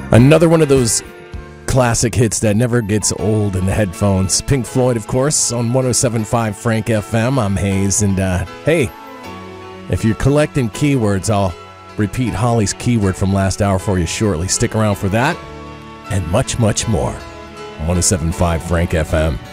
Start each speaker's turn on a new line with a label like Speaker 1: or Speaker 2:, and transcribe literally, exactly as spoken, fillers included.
Speaker 1: Another one of those classic hits that never gets old in the headphones. Pink Floyd, of course, on one oh seven point five Frank F M. I'm Hayes, and uh, hey, if you're collecting keywords, I'll repeat Holly's keyword from last hour for you shortly. Stick around for that and much, much more on one oh seven point five Frank F M.